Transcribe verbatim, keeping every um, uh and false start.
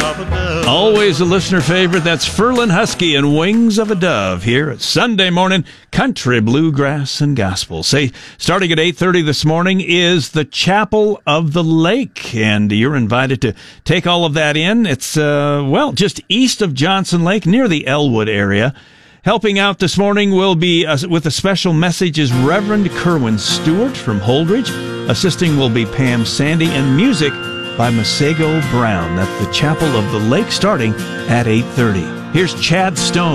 of a Dove. Always a listener favorite. That's Ferlin Husky and Wings of a Dove here at Sunday Morning Country, Bluegrass, and Gospel. Say, starting at eight thirty this morning is the Chapel of the Lake, and you're invited to take all of that in. It's, uh, well, just east of Johnson Lake, near the Elwood area. Helping out this morning will be, uh, with a special message, is Reverend Kerwin Stewart from Holdridge. Assisting will be Pam Sandy, and music by Masego Brown at the Chapel of the Lake starting at eight thirty. Here's Chad Stone.